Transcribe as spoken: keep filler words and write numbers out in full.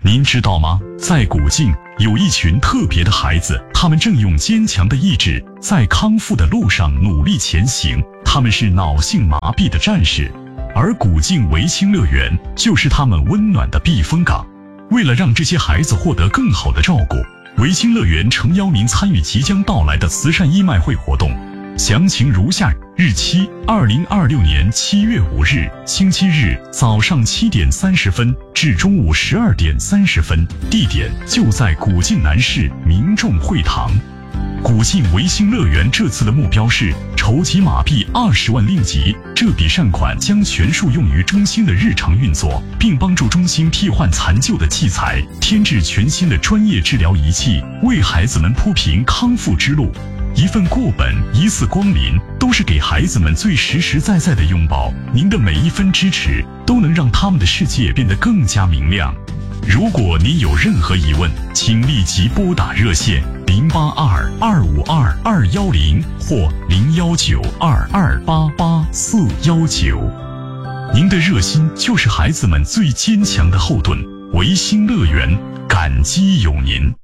您知道吗？在古晋有一群特别的孩子，他们正用坚强的意志在康复的路上努力前行。他们是脑性麻痹的战士，而古晋维清乐园就是他们温暖的避风港。为了让这些孩子获得更好的照顾，维清乐园诚邀您参与即将到来的慈善义卖会活动。详情如下：日期：二零二六年七月五日，星期日，早上七点三十分至中午十二点三十分。地点就在古晋南市民众会堂。古晋维新乐园这次的目标是筹集马币二十万令吉，这笔善款将全数用于中心的日常运作，并帮助中心替换残旧的器材，添置全新的专业治疗仪器，为孩子们铺平康复之路。一份过本，一次光临，都是给孩子们最实实在在的拥抱。您的每一分支持，都能让他们的世界变得更加明亮。如果您有任何疑问，请立即拨打热线零八二二五二二幺零或零幺九二二八八四幺九。您的热心就是孩子们最坚强的后盾。维新乐园，感激有您。